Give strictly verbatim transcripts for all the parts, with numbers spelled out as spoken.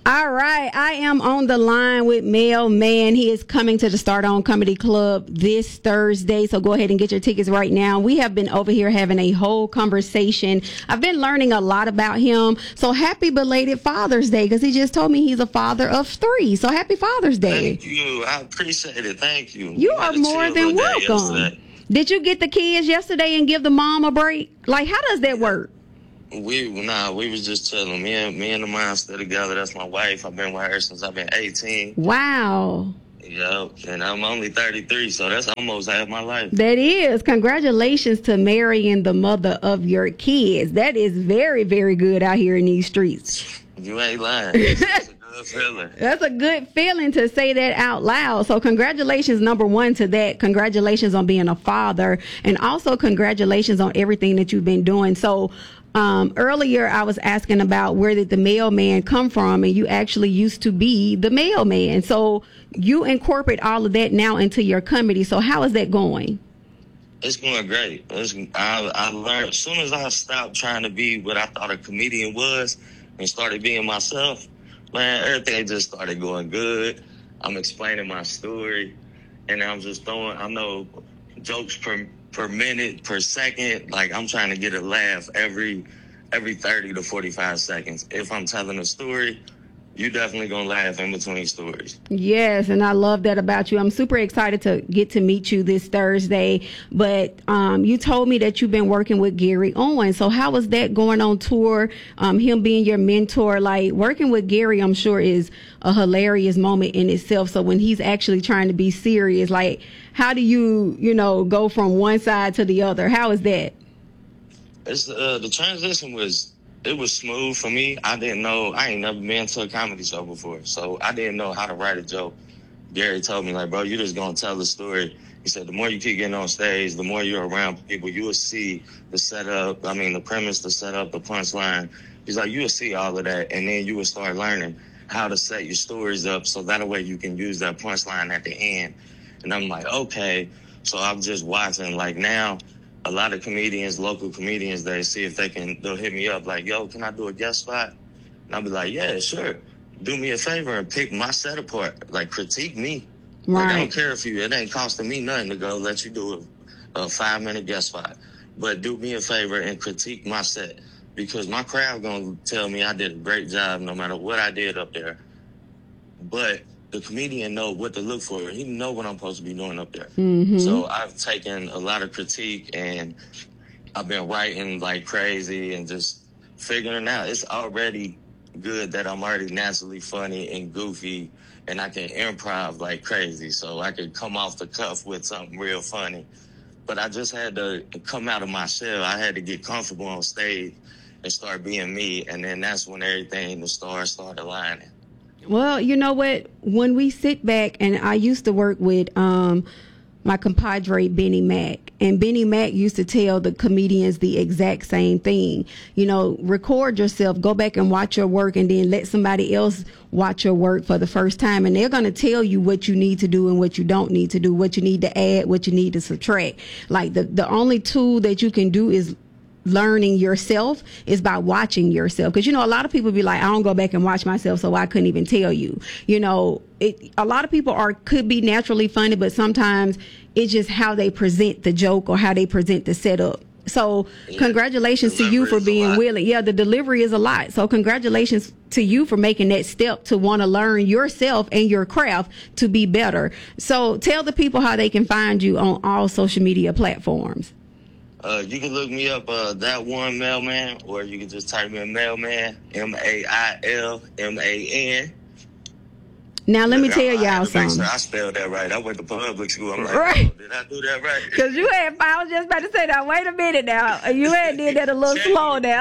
All right, I am on the line with Mailman. He is coming to the Start On Comedy Club this Thursday, so go ahead and get your tickets right now. We have been over here having a whole conversation. I've been learning a lot about him, so happy belated Father's Day, because he just told me he's a father of three, so happy Father's Day. Thank you. I appreciate it. Thank you. You are more than welcome. Did you get the kids yesterday and give the mom a break? Like, how does that work? We nah, we was just chilling. Me and me and the mom still together. That's my wife. I've been with her since I've been eighteen. Wow. Yep, and I'm only thirty-three, so that's almost half my life. That is. Congratulations to marrying the mother of your kids. That is very, very good out here in these streets. You ain't lying. That's a good feeling. That's a good feeling to say that out loud. So congratulations, number one, to that. Congratulations on being a father, and also congratulations on everything that you've been doing. So Um, earlier, I was asking about where did the mailman come from, and you actually used to be the mailman. So you incorporate all of that now into your comedy. So how is that going? It's going great. It's, I, I learned as soon as I stopped trying to be what I thought a comedian was and started being myself, man, everything just started going good. I'm explaining my story, and I'm just throwing, I know, jokes per per minute, per second. Like, I'm trying to get a laugh every every thirty to forty-five seconds. If I'm telling a story, you definitely gonna laugh in between stories. Yes, and I love that about you. I'm super excited to get to meet you this Thursday. But um, you told me that you've been working with Gary Owen. So how was that going on tour? Um, him being your mentor, like working with Gary, I'm sure is a hilarious moment in itself. So when he's actually trying to be serious, like how do you, you know, go from one side to the other? How is that? It's uh, the transition was. It was smooth for me. I didn't know. I ain't never been to a comedy show before, so I didn't know how to write a joke. Gary told me, like, bro, you just gonna tell the story. He said, the more you keep getting on stage, the more you're around people, you will see the setup. I mean, the premise, the setup, the punchline. He's like, you will see all of that, and then you will start learning how to set your stories up so that way you can use that punchline at the end. And I'm like, okay. So I'm just watching. Like, now, a lot of comedians, local comedians, they see if they can, they'll hit me up like, yo, can I do a guest spot? And I'll be like, yeah, sure. Do me a favor and pick my set apart. Like, critique me. Right. Like, I don't care if you, it ain't costing me nothing to go let you do a, a five minute guest spot. But do me a favor and critique my set. Because my crowd gonna tell me I did a great job no matter what I did up there. But the comedian know what to look for. He know what I'm supposed to be doing up there. Mm-hmm. So I've taken a lot of critique, and I've been writing like crazy and just figuring it out. It's already good that I'm already naturally funny and goofy, and I can improv like crazy. So I can come off the cuff with something real funny. But I just had to come out of my shell. I had to get comfortable on stage and start being me. And then that's when everything, the stars started lining. Well, you know what? When we sit back, and I used to work with um, my compadre, Benny Mac, and Benny Mac used to tell the comedians the exact same thing. You know, record yourself, go back and watch your work, and then let somebody else watch your work for the first time. And they're going to tell you what you need to do and what you don't need to do, what you need to add, what you need to subtract. Like, the, the only tool that you can do is learning yourself is by watching yourself. Because, you know, a lot of people be like, I don't go back and watch myself, so I couldn't even tell you. You know, it, a lot of people are could be naturally funny, but sometimes it's just how they present the joke or how they present the setup. So yeah. Congratulations to you for being willing. Yeah, the delivery is a lot. So congratulations to you for making that step to want to learn yourself and your craft to be better. So tell the people how they can find you on all social media platforms. Uh, you can look me up, uh, That One Mailman, or you can just type in Mailman, M A I L M A N. Now, let me tell I, y'all I something. Sure I spelled that right. I went to public school. I'm like, right. Oh, did I do that right? Because you had, I was just about to say that. Wait a minute now. You had did that a little slow now.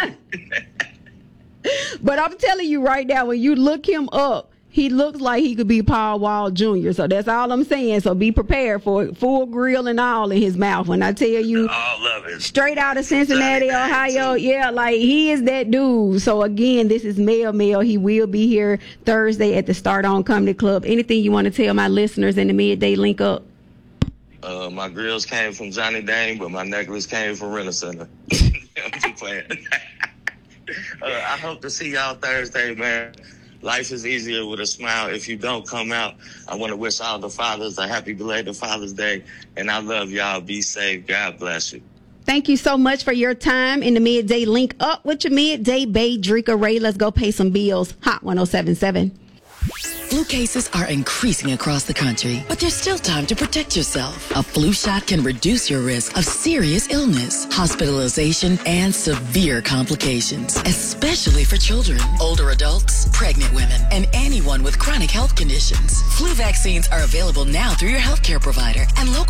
But I'm telling you right now, when you look him up, he looks like he could be Paul Wall Junior So that's all I'm saying. So be prepared for it. Full grill and all in his mouth. When I tell you, all of it. Straight out of Cincinnati, Ohio. Yeah, like he is that dude. So again, this is Mel Mel. He will be here Thursday at the Start On Comedy Club. Anything you want to tell my listeners in the midday link up? Uh, my grills came from Johnny Dane, but my necklace came from Rent-A-Center. I'm just playing. uh, I hope to see y'all Thursday, man. life is easier with a smile. If you don't come out, I want to wish all the fathers a happy belated Father's Day. And I love y'all. Be safe. God bless you. Thank you so much for your time in the midday. Link up with your midday bae, Drika Ray. Let's go pay some bills. Hot one oh seven point seven. Flu cases are increasing across the country, but there's still time to protect yourself. A flu shot can reduce your risk of serious illness, hospitalization, and severe complications, especially for children, older adults, pregnant women, and anyone with chronic health conditions. Flu vaccines are available now through your healthcare provider and local